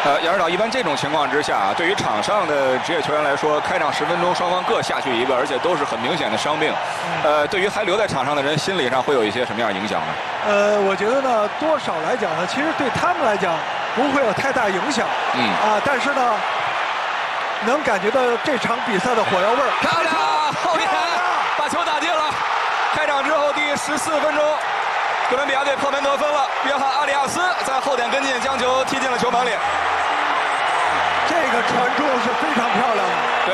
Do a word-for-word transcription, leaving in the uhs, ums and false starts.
呃，杨指导，一般这种情况之下啊，对于场上的职业球员来说，开场十分钟双方各下去一个，而且都是很明显的伤病，呃，对于还留在场上的人，心理上会有一些什么样的影响呢？ 呃，我觉得呢，多少来讲呢，其实对他们来讲不会有太大影响。嗯。啊，但是呢，能感觉到这场比赛的火药味儿。 漂亮，后面把球打进了。开场之后第十四分钟，哥伦比亚队破门得分了，约翰·阿里亚斯在后点跟进，将球踢进了球门里。 这个传中是非常漂亮的。